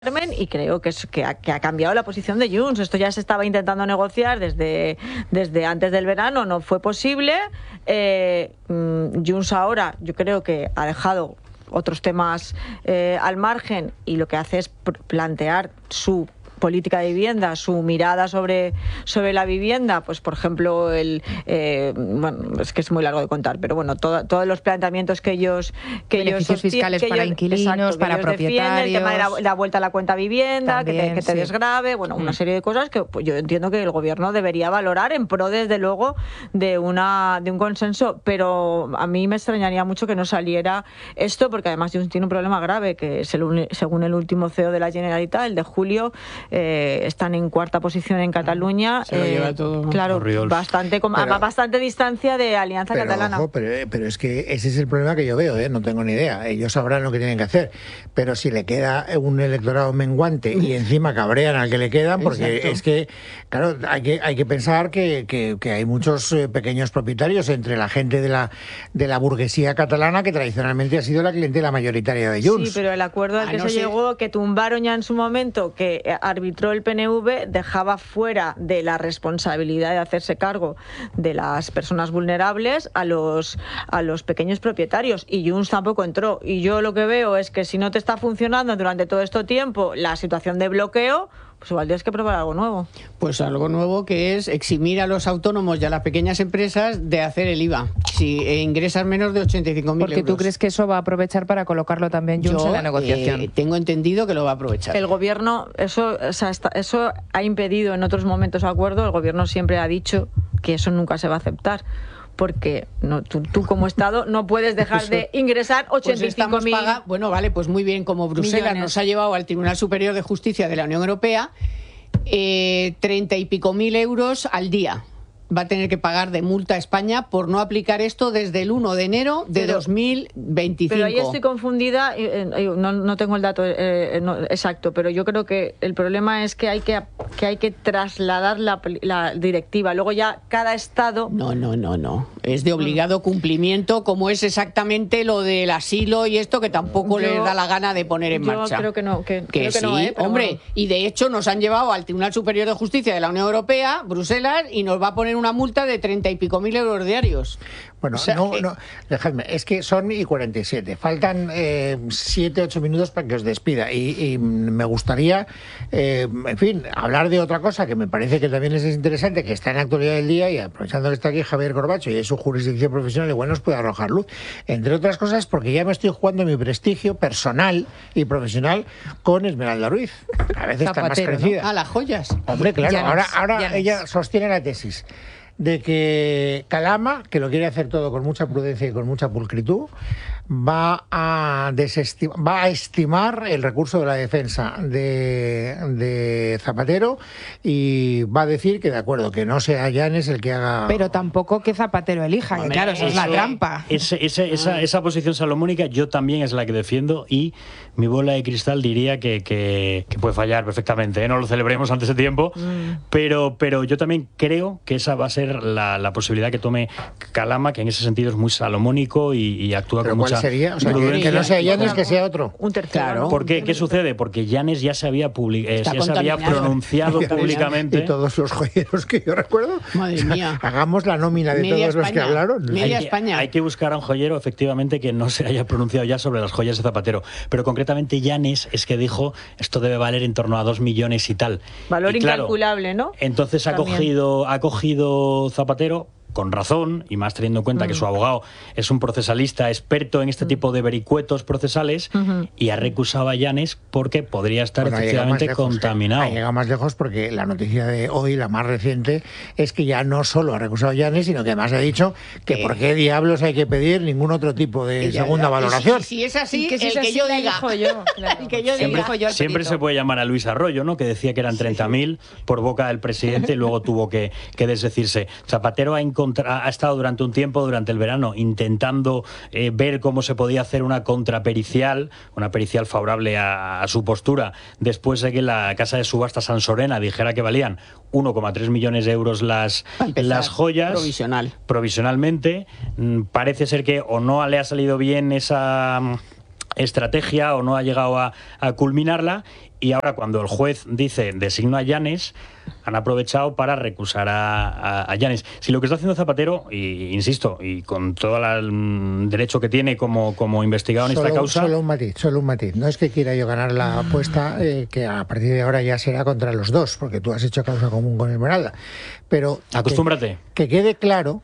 Y creo que ha cambiado la posición de Junts. Esto ya se estaba intentando negociar desde antes del verano, no fue posible. Junts ahora yo creo que ha dejado otros temas al margen y lo que hace es plantear su política de vivienda, su mirada sobre la vivienda, pues por ejemplo bueno, es que es muy largo de contar, pero bueno, todos los planteamientos que ellos beneficios fiscales para inquilinos, exacto, para propietarios, el tema de la vuelta a la cuenta vivienda, también, que te desgrave, bueno, una serie de cosas que pues, yo entiendo que el gobierno debería valorar en pro, desde luego, de un consenso, pero a mí me extrañaría mucho que no saliera esto, porque además Junts tiene un problema grave, que es según el último CEO de la Generalitat, el de julio, están en cuarta posición en Cataluña, se lo lleva todo, claro, a bastante distancia de Alianza Catalana. Ojo, pero es que ese es el problema que yo veo, no tengo ni idea. Ellos sabrán lo que tienen que hacer, pero si le queda un electorado menguante y encima cabrean al que le quedan, porque exacto, es que, claro, hay que pensar que hay muchos pequeños propietarios entre la gente de la burguesía catalana, que tradicionalmente ha sido la clientela mayoritaria de Junts. Sí, pero el acuerdo al que se llegó, que tumbaron ya en su momento, que arbitró el PNV, dejaba fuera de la responsabilidad de hacerse cargo de las personas vulnerables a los pequeños propietarios, y Junts tampoco entró. Y yo lo que veo es que si no te está funcionando durante todo este tiempo la situación de bloqueo, pues igual tienes que probar algo nuevo. Pues algo nuevo, que es eximir a los autónomos y a las pequeñas empresas de hacer el IVA si ingresas menos de 85.000 euros. Porque tú crees que eso va a aprovechar para colocarlo también Junts en la negociación. Tengo entendido que lo va a aprovechar. El gobierno, eso ha impedido en otros momentos acuerdo. El gobierno siempre ha dicho que eso nunca se va a aceptar, porque tú como Estado no puedes dejar de ingresar 85.000. Bueno, vale, pues muy bien, como Bruselas nos ha llevado al Tribunal Superior de Justicia de la Unión Europea, 30 y pico mil euros al día va a tener que pagar de multa a España por no aplicar esto desde el 1 de enero de 2025. Pero ahí estoy confundida, no tengo el dato exacto, pero yo creo que el problema es que hay que trasladar la directiva. Luego ya cada Estado... No. Es de obligado cumplimiento, como es exactamente lo del asilo y esto, que tampoco les da la gana de poner en marcha. Yo creo que no. Que sí, hombre, bueno. Y de hecho nos han llevado al Tribunal Superior de Justicia de la Unión Europea, Bruselas, y nos va a poner una multa de 30 y pico mil euros diarios. Bueno, dejadme, es que son y 47. Faltan 7-8 minutos para que os despida. Y me gustaría, en fin, hablar de otra cosa que me parece que también es interesante, que está en la actualidad del día, y aprovechando que está aquí Javier Corbacho y es su jurisdicción profesional, igual nos puede arrojar luz. Entre otras cosas, porque ya me estoy jugando mi prestigio personal y profesional con Esmeralda Ruiz. A veces está más crecida. ¿No? A las joyas. Hombre, claro, ahora ella sostiene la tesis de que Calama, que lo quiere hacer todo con mucha prudencia y con mucha pulcritud, va a estimar el recurso de la defensa de Zapatero, y va a decir que de acuerdo, que no sea Llanes el que haga... Pero tampoco que Zapatero elija, que claro, esa es la trampa. Esa posición salomónica yo también es la que defiendo, y mi bola de cristal diría que puede fallar perfectamente, no lo celebremos antes de tiempo, pero yo también creo que esa va a ser la posibilidad que tome Calama, que en ese sentido es muy salomónico y actúa con mucha... Sería, o sea, que no sea Llanes, que sea otro. Un tercero. Claro. ¿Por qué? ¿Qué sucede? Porque Llanes ya se había pronunciado públicamente. Y todos los joyeros que yo recuerdo. Madre mía. Hagamos la nómina de todos los que hablaron. Hay que buscar a un joyero, efectivamente, que no se haya pronunciado ya sobre las joyas de Zapatero. Pero concretamente Llanes es que dijo, esto debe valer en torno a 2 millones y tal. Valor y claro, incalculable, ¿no? Entonces ha cogido Zapatero, con razón, y más teniendo en cuenta que su abogado es un procesalista experto en este tipo de vericuetos procesales, y ha recusado a Llanes porque podría estar efectivamente contaminado. Ha llegado más lejos porque la noticia de hoy, la más reciente, es que ya no solo ha recusado a Llanes, sino que además ha dicho que por qué diablos hay que pedir ningún otro tipo de segunda valoración. Si es así, que el que yo diga. Siempre se puede llamar a Luis Arroyo, ¿no?, que decía que eran 30.000 por boca del presidente y luego tuvo que desdecirse. Zapatero ha estado durante un tiempo, durante el verano, intentando ver cómo se podía hacer una contrapericial, una pericial favorable a su postura, después de que la casa de subasta Sansorena dijera que valían 1,3 millones de euros las joyas. Provisionalmente. Parece ser que o no le ha salido bien esa estrategia o no ha llegado a culminarla, y ahora cuando el juez dice designo a Llanes, han aprovechado para recusar a Llanes. Si lo que está haciendo Zapatero, y insisto, y con todo el derecho que tiene como investigado en esta causa... Solo un matiz. No es que quiera yo ganar la apuesta, que a partir de ahora ya será contra los dos, porque tú has hecho causa común con Esmeralda. Pero acostúmbrate. Que quede claro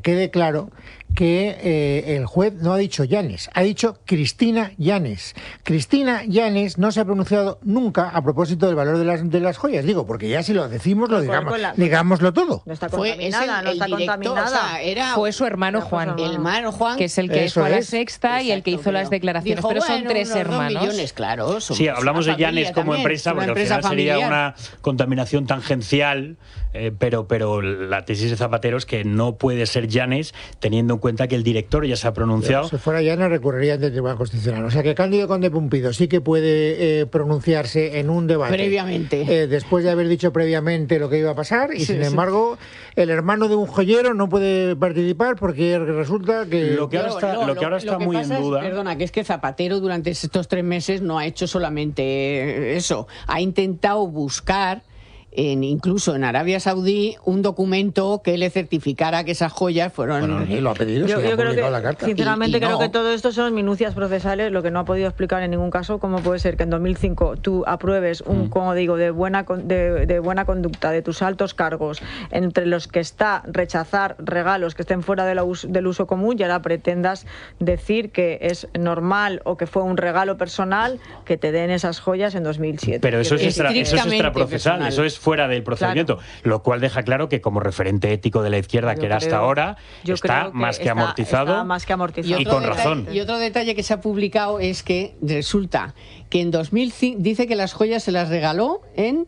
que el juez no ha dicho Llanes, ha dicho Cristina Llanes. Cristina Llanes no se ha pronunciado nunca a propósito del valor de las joyas. Digo, porque ya si lo decimos, digámoslo todo. No está contaminada, no está contaminada. Fue su hermano Juan. El hermano Juan. Que es el que fue a la Sexta y el que hizo las declaraciones. Pero son tres hermanos. Millones, claro, sí, hablamos de Llanes como empresa, porque al final sería una contaminación tangencial, pero la tesis de Zapatero es que no puede ser Llanes, teniendo en cuenta que el director ya se ha pronunciado. Si fuera Llanes, recurriría ante el Tribunal Constitucional. O sea que Cándido Conde Pumpido sí que puede pronunciarse en un debate previamente, después de haber dicho previamente lo que iba a pasar, y sin embargo el hermano de un joyero no puede participar porque resulta que lo que ahora está muy en duda. Perdona, que es que Zapatero durante estos 3 meses no ha hecho solamente eso, ha intentado buscar incluso en Arabia Saudí un documento que le certificara que esas joyas fueron... Bueno, lo ha pedido, yo creo que, la carta. Sinceramente creo que todo esto son minucias procesales, lo que no ha podido explicar en ningún caso cómo puede ser que en 2005 tú apruebes un código de buena conducta de tus altos cargos, entre los que está rechazar regalos que estén fuera del uso común, y ahora pretendas decir que es normal o que fue un regalo personal que te den esas joyas en 2007. Pero eso es extraprocesal, eso es fuera del procedimiento, claro. Lo cual deja claro que como referente ético de la izquierda que era hasta ahora, está más que amortizado y con razón. Y otro detalle que se ha publicado es que resulta que en 2005 dice que las joyas se las regaló en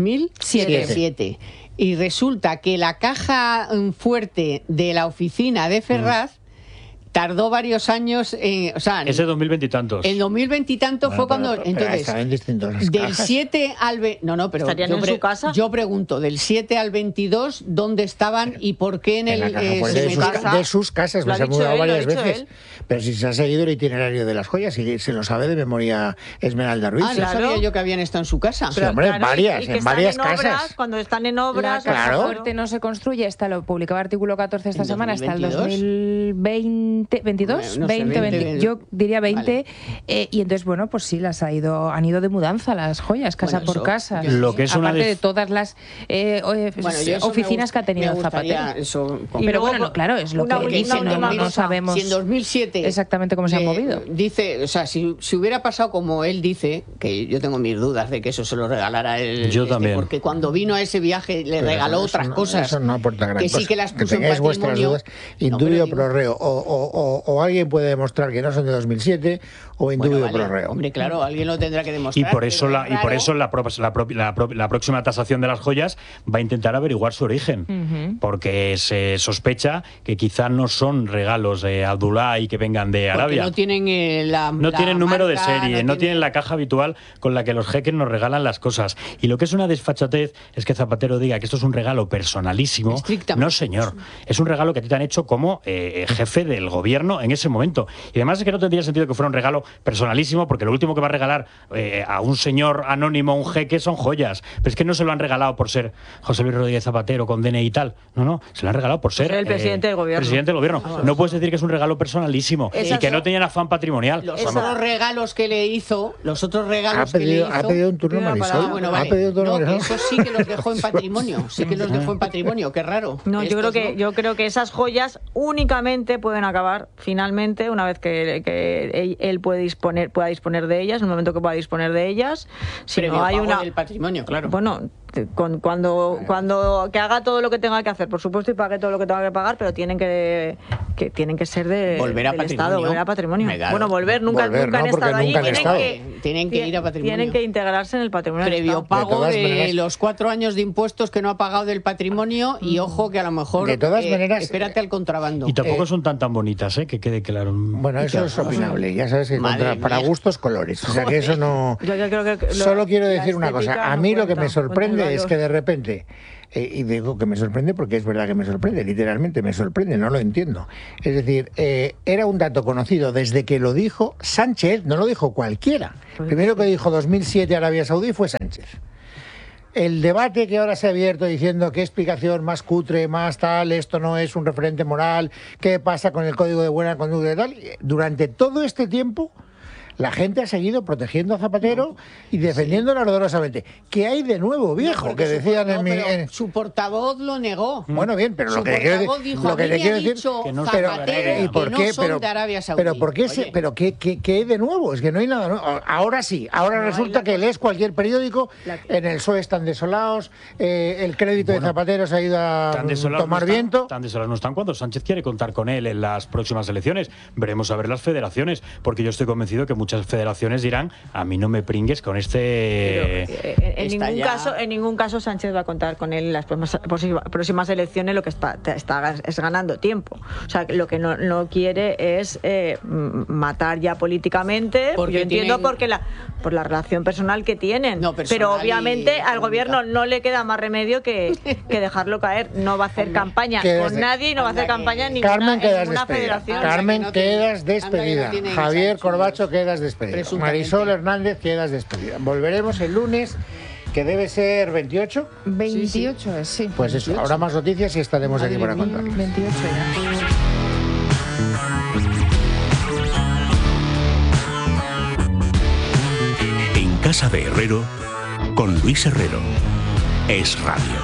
2007 y resulta que la caja fuerte de la oficina de Ferraz tardó varios años, ese 2020 y tantos. En 2020 y tantos fue cuando... Entonces, del 7 al... No, pero ¿estarían en su casa? Yo pregunto, del 7 al 22, ¿dónde estaban y por qué en el... de sus casas, se ha mudado varias veces. Pero si se ha seguido el itinerario de las joyas, y se lo sabe de memoria Esmeralda Ruiz. No sabía yo que habían estado en su casa. Sí, hombre, en varias casas. Cuando están en obras... La caja fuerte no se construye, lo publicaba artículo 14 esta semana, hasta el 2020... 22, 20, yo diría 20, y entonces bueno, pues sí, han ido de mudanza las joyas, casa por casa, lo que es aparte de todas las oficinas que ha tenido Zapatero. Pero bueno, claro, es lo que dice, no sabemos si en 2007 exactamente cómo se ha movido. Dice, o sea, si hubiera pasado como él dice, que yo tengo mis dudas de que eso se lo regalara él, yo también, porque cuando vino a ese viaje le regaló otras cosas, eso no aporta gran que cosa. Sí que las puso en patrimonio. Vuestras dudas, indubio pro reo, o alguien puede demostrar que no son de 2007 o indubio pro reo. Hombre, claro, alguien lo tendrá que demostrar. Y por eso la próxima tasación de las joyas va a intentar averiguar su origen, porque se sospecha que quizá no son regalos de Abdullah y que vengan de Arabia. Porque no tienen no tienen número de marca, serie, no tienen la caja habitual con la que los jeques nos regalan las cosas. Y lo que es una desfachatez es que Zapatero diga que esto es un regalo personalísimo. No, señor. Es un regalo que a ti te han hecho como jefe del gobierno en ese momento. Y además es que no tendría sentido que fuera un regalo personalísimo, porque lo último que va a regalar a un señor anónimo, un jeque, son joyas. Pero es que no se lo han regalado por ser José Luis Rodríguez Zapatero con DNI y tal. No, se lo han regalado por ser el presidente del gobierno. No puedes decir que es un regalo personalísimo y que no tenían afán patrimonial. Los otros regalos que le hizo, ha pedido un turno Marisol. Eso sí que los dejó en patrimonio. Qué raro. No, yo creo que esas joyas únicamente pueden acabar finalmente una vez que él pueda disponer de ellas, en el momento que pueda disponer de ellas. Si no hay del patrimonio, claro. Bueno, cuando que haga todo lo que tenga que hacer, por supuesto, y pague todo lo que tenga que pagar, pero tienen que ser del Estado, volver a patrimonio. Nunca han estado ahí, tienen que ir a patrimonio. Tienen que integrarse en el patrimonio. Previo pago de los 4 años de impuestos que no ha pagado del patrimonio, y ojo que a lo mejor de todas maneras, espérate al contrabando. Y tampoco son tan bonitas, que quede claro. Bueno, eso es opinable, ya sabes que para gustos colores, o sea que eso no. Solo quiero decir una cosa, a mí lo que me sorprende sorprende es que de repente, y digo que me sorprende porque es verdad que me sorprende, literalmente me sorprende, no lo entiendo. Es decir, era un dato conocido desde que lo dijo Sánchez, no lo dijo cualquiera. Primero que dijo 2007 Arabia Saudí fue Sánchez. El debate que ahora se ha abierto diciendo qué explicación más cutre, más tal, esto no es un referente moral, qué pasa con el código de buena conducta y tal, durante todo este tiempo la gente ha seguido protegiendo a Zapatero y defendiéndolo ardorosamente. ¿Qué hay de nuevo, viejo? Que decían su portavoz lo negó. Bueno, bien, pero lo que le quiero decir que no Zapatero y por qué, son de Arabia Saudí. Pero ¿qué hay de nuevo? Es que no hay nada nuevo. Ahora sí, ahora resulta que lees cualquier periódico, en el PSOE están desolados, el crédito de Zapatero se ha ido a tomar viento. Tan desolados no están cuando Sánchez quiere contar con él en las próximas elecciones. Veremos a ver las federaciones, porque yo estoy convencido que muchas federaciones dirán, a mí no me pringues con este... en ningún caso Sánchez va a contar con él en las próximas elecciones. Lo que está es ganando tiempo. O sea, lo que no quiere es matar ya políticamente. Porque yo entiendo por la relación personal que tienen. Pero obviamente al gobierno no le queda más remedio que dejarlo caer. No va a hacer campaña con nadie y no va a hacer campaña en ninguna federación. Carmen, quedas despedida. Javier Corbacho, quedas despedida. Marisol Hernández, quedas despedida. Volveremos el lunes, que debe ser 28. 28, sí. Pues eso, habrá más noticias y estaremos aquí para contar. 28 ya. En Casa de Herrero, con Luis Herrero. Es Radio.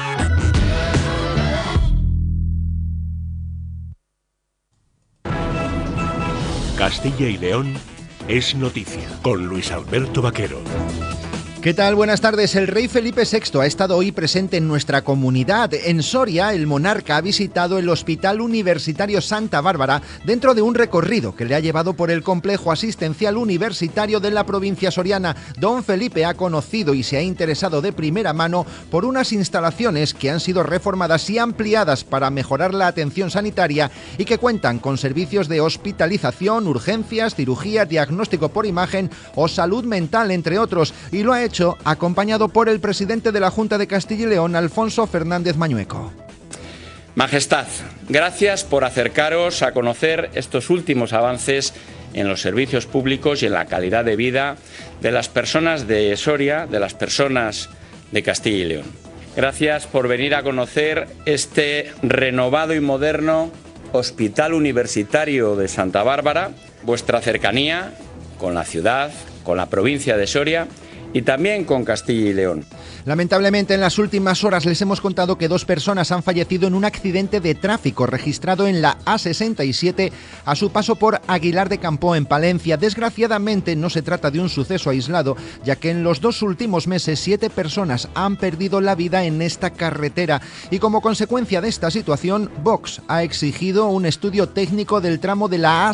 Castilla y León es noticia, con Luis Alberto Vaquero. ¿Qué tal? Buenas tardes. El rey Felipe VI ha estado hoy presente en nuestra comunidad. En Soria, el monarca ha visitado el Hospital Universitario Santa Bárbara dentro de un recorrido que le ha llevado por el complejo asistencial universitario de la provincia soriana. Don Felipe ha conocido y se ha interesado de primera mano por unas instalaciones que han sido reformadas y ampliadas para mejorar la atención sanitaria y que cuentan con servicios de hospitalización, urgencias, cirugía, diagnóstico por imagen o salud mental, entre otros, y lo ha hecho acompañado por el presidente de la Junta de Castilla y León, Alfonso Fernández Mañueco. Majestad, gracias por acercaros a conocer estos últimos avances en los servicios públicos y en la calidad de vida de las personas de Soria, de las personas de Castilla y León. Gracias por venir a conocer este renovado y moderno Hospital Universitario de Santa Bárbara, vuestra cercanía con la ciudad, con la provincia de Soria y también con Castilla y León. Lamentablemente, en las últimas horas les hemos contado que 2 personas han fallecido en un accidente de tráfico registrado en la A67 a su paso por Aguilar de Campoo, en Palencia. Desgraciadamente no se trata de un suceso aislado, ya que en los 2 últimos meses 7 personas han perdido la vida en esta carretera. Y como consecuencia de esta situación, Vox ha exigido un estudio técnico del tramo de la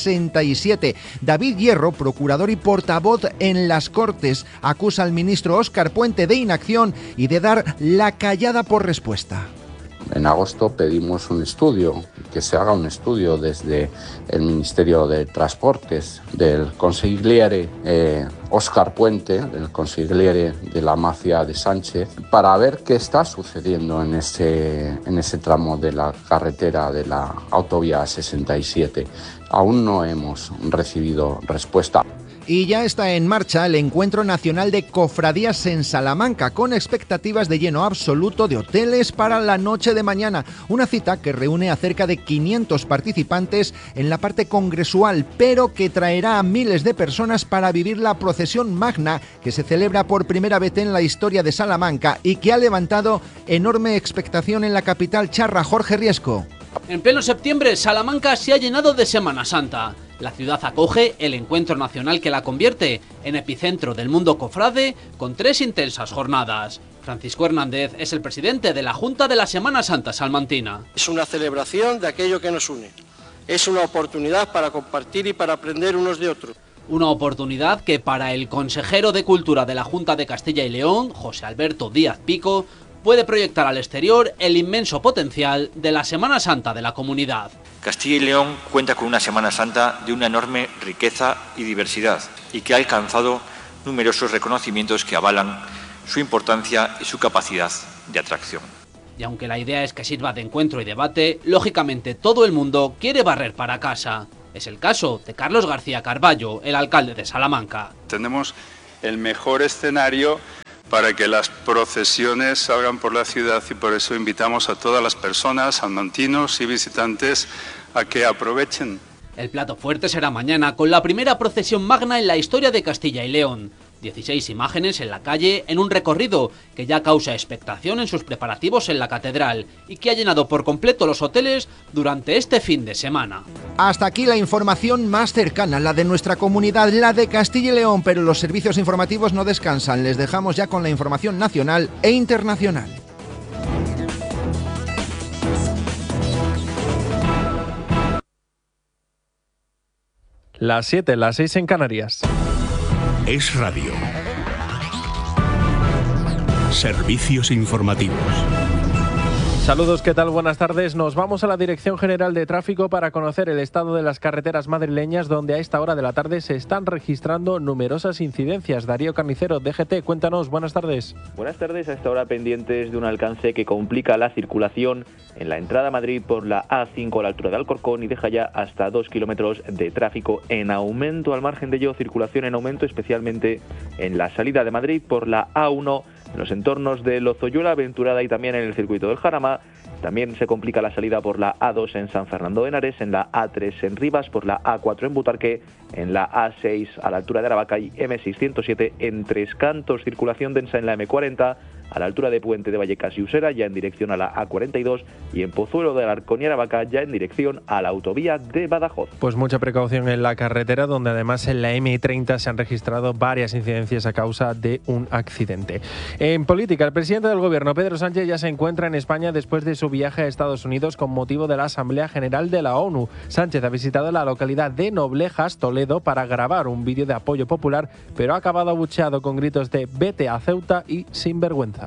A67. David Hierro, procurador y portavoz en las Cortes, acusa al ministro Óscar Puente de inacción y de dar la callada por respuesta. En agosto pedimos un estudio, que se haga un estudio desde el Ministerio de Transportes, del consigliere Óscar Puente, del consigliere de la mafia de Sánchez, para ver qué está sucediendo en ese tramo de la carretera de la autovía 67. Aún no hemos recibido respuesta. Y ya está en marcha el Encuentro Nacional de Cofradías en Salamanca, con expectativas de lleno absoluto de hoteles para la noche de mañana. Una cita que reúne a cerca de 500 participantes en la parte congresual, pero que traerá a miles de personas para vivir la procesión magna que se celebra por primera vez en la historia de Salamanca y que ha levantado enorme expectación en la capital charra. Jorge Riesco. En pleno septiembre, Salamanca se ha llenado de Semana Santa. La ciudad acoge el encuentro nacional que la convierte en epicentro del mundo cofrade con 3 intensas jornadas. Francisco Hernández es el presidente de la Junta de la Semana Santa salmantina. Es una celebración de aquello que nos une. Es una oportunidad para compartir y para aprender unos de otros. Una oportunidad que para el consejero de Cultura de la Junta de Castilla y León, José Alberto Díaz Pico, puede proyectar al exterior el inmenso potencial de la Semana Santa de la comunidad. Castilla y León cuenta con una Semana Santa de una enorme riqueza y diversidad y que ha alcanzado numerosos reconocimientos que avalan su importancia y su capacidad de atracción. Y aunque la idea es que sirva de encuentro y debate, lógicamente todo el mundo quiere barrer para casa. Es el caso de Carlos García Carballo, el alcalde de Salamanca. Tenemos el mejor escenario para que las procesiones salgan por la ciudad y por eso invitamos a todas las personas, salmantinos y visitantes, a que aprovechen. El plato fuerte será mañana con la primera procesión magna en la historia de Castilla y León. 16 imágenes en la calle en un recorrido que ya causa expectación en sus preparativos en la catedral y que ha llenado por completo los hoteles durante este fin de semana. Hasta aquí la información más cercana, la de nuestra comunidad, la de Castilla y León, pero los servicios informativos no descansan. Les dejamos ya con la información nacional e internacional. Las 7, las 6 en Canarias. Es Radio. Servicios informativos. Saludos, ¿qué tal? Buenas tardes. Nos vamos a la Dirección General de Tráfico para conocer el estado de las carreteras madrileñas, donde a esta hora de la tarde se están registrando numerosas incidencias. Darío Carnicero, DGT, cuéntanos, buenas tardes. Buenas tardes, a esta hora pendientes de un alcance que complica la circulación en la entrada a Madrid por la A5 a la altura de Alcorcón y deja ya hasta 2 kilómetros de tráfico en aumento. Al margen de ello, circulación en aumento especialmente en la salida de Madrid por la A1 en los entornos de Lozoyuela, Aventurada y también en el circuito del Jarama. También se complica la salida por la A2 en San Fernando de Henares, en la A3 en Rivas, por la A4 en Butarque, en la A6 a la altura de Aravaca y M607 en Tres Cantos. Circulación densa en la M40 a la altura de Puente de Vallecas y Usera, ya en dirección a la A42, y en Pozuelo de Alarcón y Aravaca, ya en dirección a la autovía de Badajoz. Pues mucha precaución en la carretera, donde además en la M30 se han registrado varias incidencias a causa de un accidente. En política, el presidente del gobierno, Pedro Sánchez, ya se encuentra en España después de su viaje a Estados Unidos con motivo de la Asamblea General de la ONU. Sánchez ha visitado la localidad de Noblejas, Toledo, para grabar un vídeo de apoyo popular, pero ha acabado abucheado con gritos de "vete a Ceuta" y "sinvergüenza".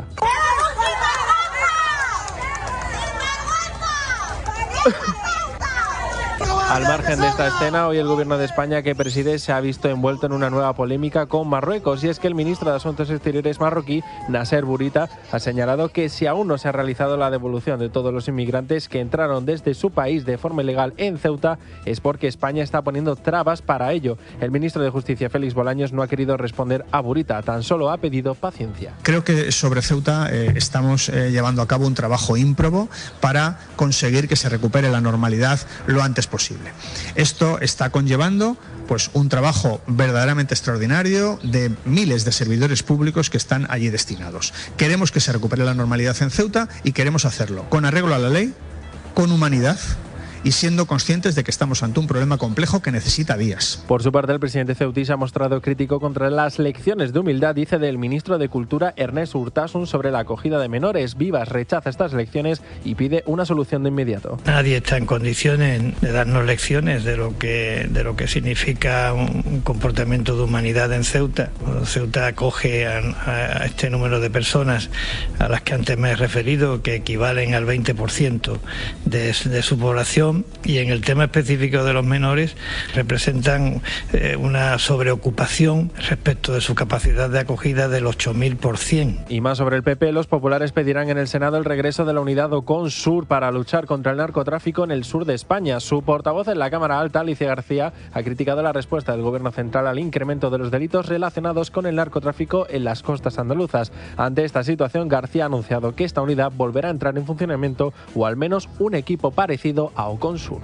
Al margen de esta escena, hoy el gobierno de España que preside se ha visto envuelto en una nueva polémica con Marruecos, y es que el ministro de Asuntos Exteriores marroquí, Nasser Bourita, ha señalado que si aún no se ha realizado la devolución de todos los inmigrantes que entraron desde su país de forma ilegal en Ceuta, es porque España está poniendo trabas para ello. El ministro de Justicia, Félix Bolaños, no ha querido responder a Bourita, tan solo ha pedido paciencia. Creo que sobre Ceuta estamos llevando a cabo un trabajo ímprobo para conseguir que se recupere la normalidad lo antes posible. Esto está conllevando pues un trabajo verdaderamente extraordinario de miles de servidores públicos que están allí destinados. Queremos que se recupere la normalidad en Ceuta y queremos hacerlo con arreglo a la ley, con humanidad y siendo conscientes de que estamos ante un problema complejo que necesita días. Por su parte, el presidente ceutí se ha mostrado crítico contra las lecciones de humildad, dice, del ministro de Cultura, Ernest Urtasun, sobre la acogida de menores. Vivas rechaza estas lecciones y pide una solución de inmediato. Nadie está en condiciones de darnos lecciones de lo que significa un comportamiento de humanidad en Ceuta. Ceuta acoge a este número de personas a las que antes me he referido, que equivalen al 20% de su población. Y en el tema específico de los menores representan una sobreocupación respecto de su capacidad de acogida del 8000%. Y más sobre el PP, los populares pedirán en el Senado el regreso de la unidad Ocon Sur para luchar contra el narcotráfico en el sur de España. Su portavoz en la Cámara Alta, Alicia García, ha criticado la respuesta del Gobierno central al incremento de los delitos relacionados con el narcotráfico en las costas andaluzas. Ante esta situación, García ha anunciado que esta unidad volverá a entrar en funcionamiento, o al menos un equipo parecido a Ocon Sur.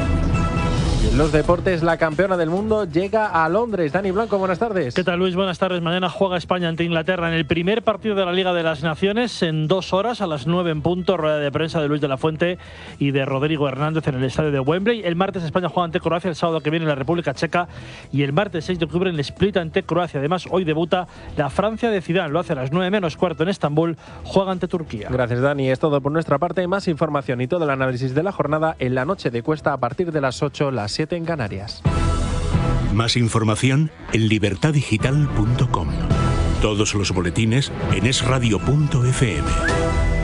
Y en los deportes, la campeona del mundo llega a Londres. Dani Blanco, buenas tardes. ¿Qué tal, Luis? Buenas tardes. Mañana juega España ante Inglaterra en el primer partido de la Liga de las Naciones en 2 horas, a las 9 en punto. Rueda de prensa de Luis de la Fuente y de Rodrigo Hernández en el estadio de Wembley. El martes España juega ante Croacia, el sábado que viene en la República Checa, y el martes 6 de octubre en el Split ante Croacia. Además, hoy debuta la Francia de Zidane. Lo hace a las 9 menos cuarto en Estambul. Juega ante Turquía. Gracias, Dani. Es todo por nuestra parte. Más información y todo el análisis de la jornada en la noche de Cuesta a partir de las 8, las 7 en Canarias. Más información en libertadigital.com. Todos los boletines en esradio.fm.